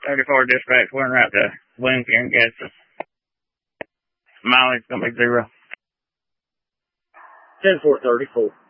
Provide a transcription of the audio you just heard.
34 dispatch, we're en route to Lincoln, Kansas. Mileage gonna be 0. 10-4-34.